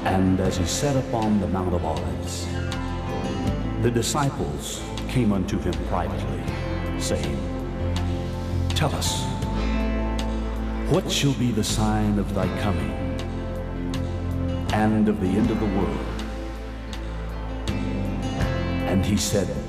And as he sat upon the Mount of Olives, the disciples came unto him privately, saying, Tell us, what shall be the sign of thy coming and of the end of the world? And he said,